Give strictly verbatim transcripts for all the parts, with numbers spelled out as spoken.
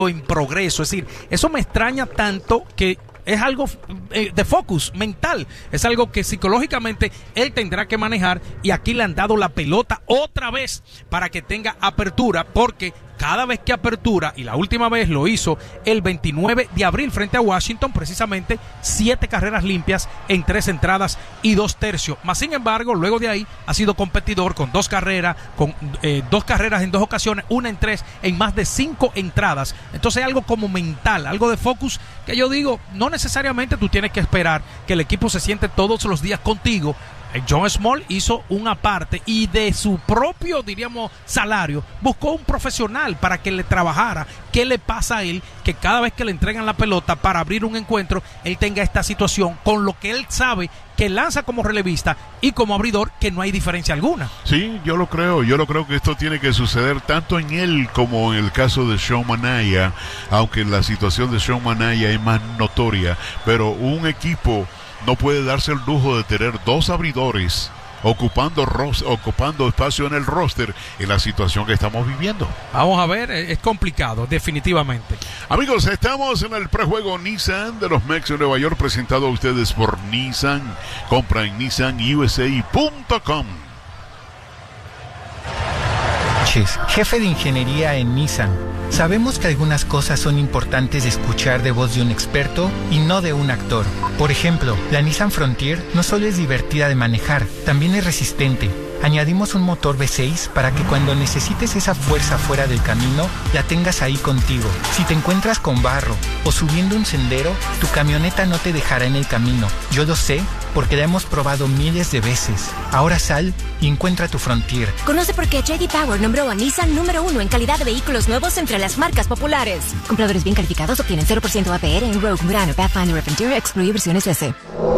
en progreso. Es decir, eso me extraña tanto que es algo eh, de focus mental, es algo que psicológicamente él tendrá que manejar, y aquí le han dado la pelota otra vez para que tenga apertura, porque cada vez que apertura, y la última vez lo hizo el veintinueve de abril frente a Washington, precisamente siete carreras limpias en tres entradas y dos tercios. Más sin embargo, luego de ahí ha sido competidor con dos carreras, con eh, dos carreras en dos ocasiones, una en tres, en más de cinco entradas. Entonces algo como mental, algo de focus, que yo digo, no necesariamente tú tienes que esperar que el equipo se siente todos los días contigo. John Smoltz hizo una parte y de su propio, diríamos, salario, buscó un profesional para que le trabajara. ¿Qué le pasa a él? Que cada vez que le entregan la pelota para abrir un encuentro, él tenga esta situación, con lo que él sabe que lanza como relevista y como abridor, que no hay diferencia alguna. Sí, yo lo creo, yo lo creo que esto tiene que suceder tanto en él como en el caso de Sean Manaea, aunque la situación de Sean Manaea es más notoria, pero un equipo no puede darse el lujo de tener dos abridores ocupando ros- ocupando espacio en el roster en la situación que estamos viviendo. Vamos a ver, es complicado, definitivamente. Amigos, estamos en el prejuego Nissan de los Mex de Nueva York, presentado a ustedes por Nissan. Compra en nissan u s a punto com. Jefe de ingeniería en Nissan. Sabemos que algunas cosas son importantes de escuchar de voz de un experto y no de un actor. Por ejemplo, la Nissan Frontier no solo es divertida de manejar, también es resistente. Añadimos un motor V seis para que cuando necesites esa fuerza fuera del camino, la tengas ahí contigo. Si te encuentras con barro o subiendo un sendero, tu camioneta no te dejará en el camino. Yo lo sé porque la hemos probado miles de veces. Ahora sal y encuentra tu Frontier. Conoce por qué J D Power nombró a Nissan número uno en calidad de vehículos nuevos entre las marcas populares. Compradores bien calificados obtienen cero por ciento A P R en Rogue, Murano, Pathfinder y Frontier, excluye versiones S.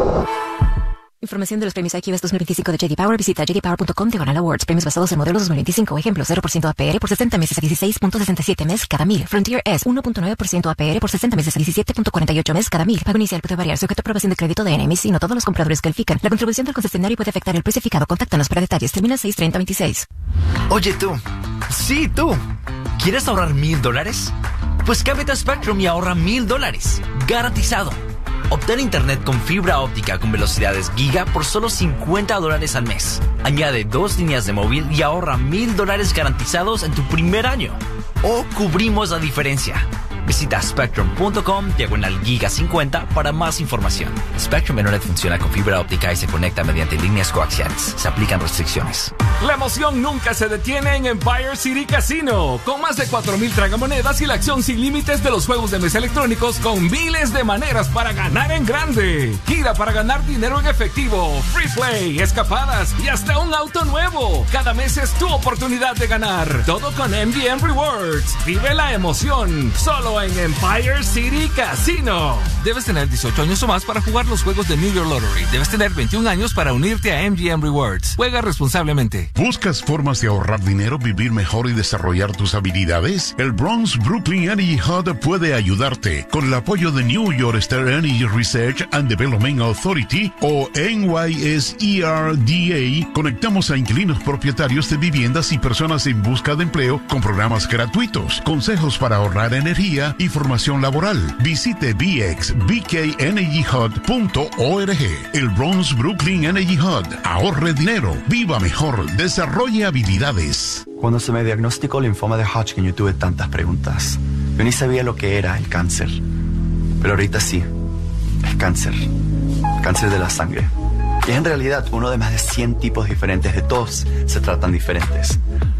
Información de los premios I Q S dos mil veinticinco de J D Power. Visita j d power punto com diagonal awards. Premios basados en modelos dos mil veinticinco. Ejemplo, cero por ciento A P R por sesenta meses a dieciséis punto sesenta y siete meses cada mil. Frontier S, uno punto nueve por ciento A P R por sesenta meses a diecisiete punto cuarenta y ocho meses cada mil. Pago inicial puede variar, sujeto a aprobación de crédito de N M I C, y no todos los compradores califican. La contribución del concesionario puede afectar el precio fijado. Contáctanos para detalles. Termina seis treinta veintiséis. Oye tú, sí tú, ¿quieres ahorrar mil dólares? Pues cámbiate a Spectrum y ahorra mil dólares. Garantizado. Obtén internet con fibra óptica con velocidades giga por solo cincuenta dólares al mes. Añade dos líneas de móvil y ahorra mil dólares garantizados en tu primer año. O cubrimos la diferencia. Visita spectrum punto com diagonal giga cincuenta para más información. Spectrum Internet funciona con fibra óptica y se conecta mediante líneas coaxiales. Se aplican restricciones. La emoción nunca se detiene en Empire City Casino. Con más de cuatro mil tragamonedas y la acción sin límites de los juegos de mesa electrónicos, con miles de maneras para ganar en grande. Gira para ganar dinero en efectivo, free play, escapadas y hasta un auto nuevo. Cada mes es tu oportunidad de ganar. Todo con M G M Rewards. Vive la emoción. Solo en Empire City Casino. Debes tener dieciocho años o más para jugar los juegos de New York Lottery. Debes tener veintiún años para unirte a M G M Rewards. Juega responsablemente. ¿Buscas formas de ahorrar dinero, vivir mejor y desarrollar tus habilidades? El Bronx Brooklyn Energy Hub puede ayudarte. Con el apoyo de New York State Energy Research and Development Authority o N Y S E R D A, conectamos a inquilinos propietarios de viviendas y personas en busca de empleo con programas gratuitos, consejos para ahorrar energía y formación laboral. Visite b x b k energy hub punto org. El Bronx Brooklyn Energy Hub. Ahorre dinero, viva mejor, desarrolle habilidades. Cuando se me diagnosticó linfoma de Hodgkin, yo tuve tantas preguntas. Yo ni sabía lo que era el cáncer. Pero ahorita sí, es cáncer. Cáncer de la sangre. Y es en realidad uno de más de cien tipos diferentes. De todos se tratan diferentes.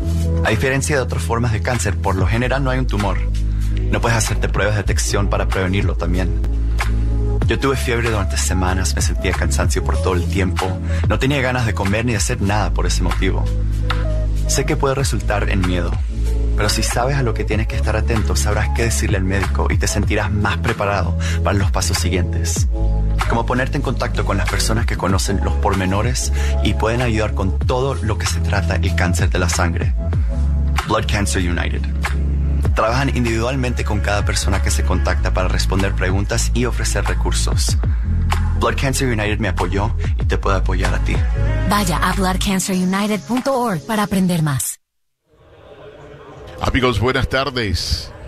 A diferencia de otras formas de cáncer, por lo general no hay un tumor. No puedes hacerte pruebas de detección para prevenirlo también. Yo tuve fiebre durante semanas, me sentía cansancio por todo el tiempo. No tenía ganas de comer ni de hacer nada por ese motivo. Sé que puede resultar en miedo, pero si sabes a lo que tienes que estar atento, sabrás qué decirle al médico y te sentirás más preparado para los pasos siguientes. Como ponerte en contacto con las personas que conocen los pormenores y pueden ayudar con todo lo que se trata el cáncer de la sangre. Blood Cancer United. Trabajan individualmente con cada persona que se contacta para responder preguntas y ofrecer recursos. Blood Cancer United me apoyó y te puede apoyar a ti. Vaya a blood cancer united punto org para aprender más. Amigos, buenas tardes.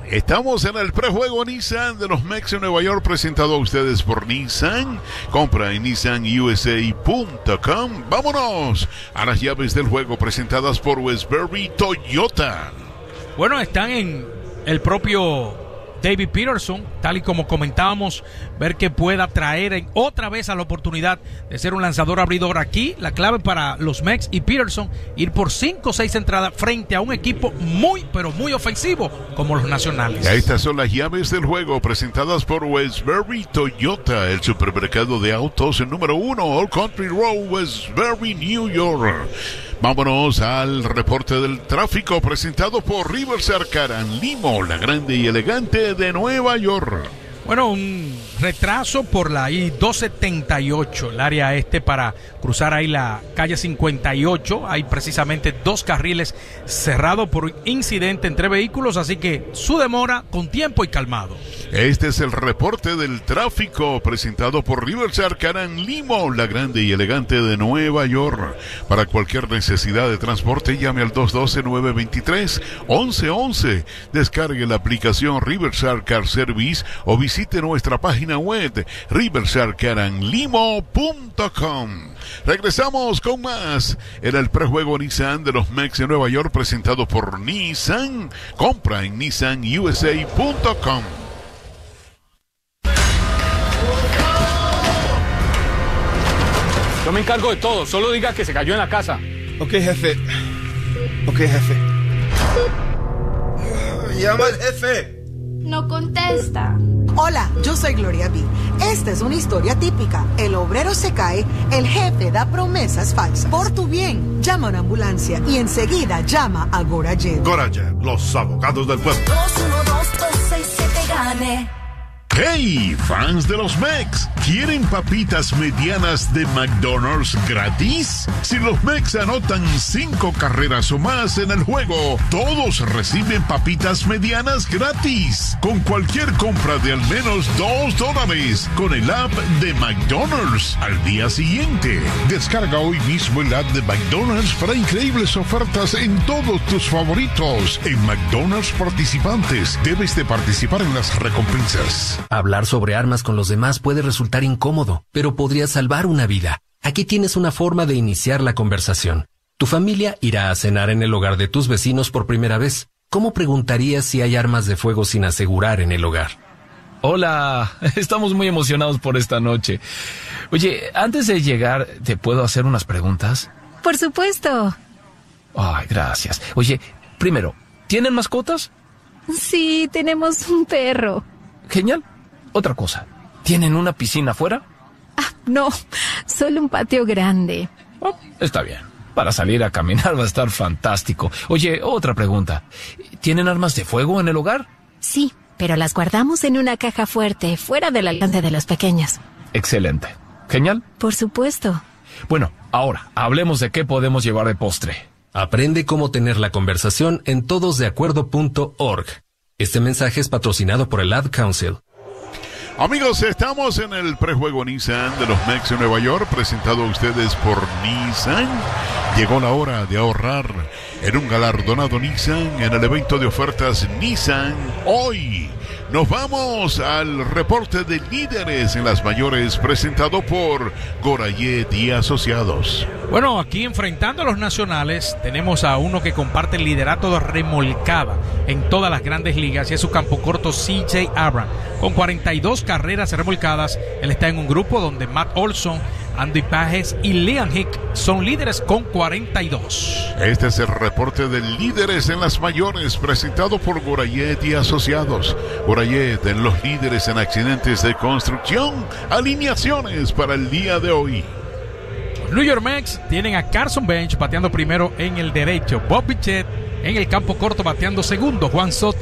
Estamos en el prejuego Nissan de los Mex en Nueva York, presentado a ustedes por Nissan. Compra en nissan u s a punto com. Vámonos a las llaves del juego presentadas por Westbury Toyota. Bueno, están en el propio David Peterson, tal y como comentábamos, ver que pueda traer en, otra vez a la oportunidad de ser un lanzador abridor aquí. La clave para los Mex y Peterson, ir por cinco o seis entradas frente a un equipo muy, pero muy ofensivo como los Nacionales. Estas son las llaves del juego presentadas por Westbury Toyota, el supermercado de autos el número uno, Old Country Road, Westbury, New York. Vámonos al reporte del tráfico presentado por Riverside Caran Limo, la grande y elegante de Nueva York. Bueno, un retraso por la I doscientos setenta y ocho, el área este para cruzar ahí la calle cincuenta y ocho. Hay precisamente dos carriles cerrados por incidente entre vehículos, así que su demora con tiempo y calmado. Este es el reporte del tráfico presentado por Riverside Caran Limo, la grande y elegante de Nueva York. Para cualquier necesidad de transporte, llame al dos uno dos, nueve dos tres, once once. Descargue la aplicación Riverside Car Service o visite nuestra página web riverside caran limo punto com. Regresamos con más en el prejuego Nissan de los Mex en Nueva York, presentado por Nissan. Compra en nissan u s a punto com. Yo me encargo de todo, solo diga que se cayó en la casa. Ok, jefe. Ok, jefe. Llama al jefe. No contesta. Hola, yo soy Gloria B. Esta es una historia típica. El obrero se cae, el jefe da promesas falsas. Por tu bien, llama a una ambulancia y enseguida llama a Gorajet. Gorajet, los abogados del pueblo. dos uno dos dos seis siete gane. ¡Hey, fans de los Mex! ¿Quieren papitas medianas de McDonald's gratis? Si los Mex anotan cinco carreras o más en el juego, todos reciben papitas medianas gratis. Con cualquier compra de al menos dos dólares con el app de McDonald's al día siguiente. Descarga hoy mismo el app de McDonald's para increíbles ofertas en todos tus favoritos. En McDonald's participantes, debes de participar en las recompensas. Hablar sobre armas con los demás puede resultar incómodo, pero podría salvar una vida. Aquí tienes una forma de iniciar la conversación. Tu familia irá a cenar en el hogar de tus vecinos por primera vez. ¿Cómo preguntarías si hay armas de fuego sin asegurar en el hogar? Hola, estamos muy emocionados por esta noche. Oye, antes de llegar, ¿te puedo hacer unas preguntas? Por supuesto. Ay, gracias. Oye, primero, ¿tienen mascotas? Sí, tenemos un perro. Genial. Otra cosa, ¿tienen una piscina afuera? Ah, no, solo un patio grande. Oh, está bien. Para salir a caminar va a estar fantástico. Oye, otra pregunta. ¿Tienen armas de fuego en el hogar? Sí, pero las guardamos en una caja fuerte, fuera del alcance de los pequeños. Excelente. Genial. Por supuesto. Bueno, ahora, hablemos de qué podemos llevar de postre. Aprende cómo tener la conversación en todos de acuerdo punto org. Este mensaje es patrocinado por el Ad Council. Amigos, estamos en el prejuego Nissan de los Mex en Nueva York, presentado a ustedes por Nissan. Llegó la hora de ahorrar en un galardonado Nissan en el evento de ofertas Nissan hoy. Nos vamos al reporte de líderes en las mayores, presentado por Gorajet y Asociados. Bueno, aquí enfrentando a los Nacionales, tenemos a uno que comparte el liderato de remolcada en todas las grandes ligas, y es su campo corto C J Abrams. Con cuarenta y dos carreras remolcadas, él está en un grupo donde Matt Olson, Andy Pages y Liam Hick son líderes con cuarenta y dos. Este es el reporte de líderes en las mayores, presentado por Gorajet y Asociados. Gorajet en los líderes en accidentes de construcción. Alineaciones para el día de hoy. Los New York Mets tienen a Carson Bench bateando primero en el derecho, Bob Bichette en el campo corto bateando segundo, Juan Soto